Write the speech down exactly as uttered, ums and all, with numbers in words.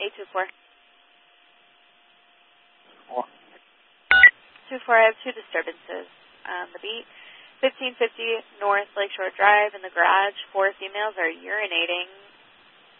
eight two four. Four. two four, I have two disturbances on the beat. fifteen fifty North Lakeshore Drive in the garage. Four females are urinating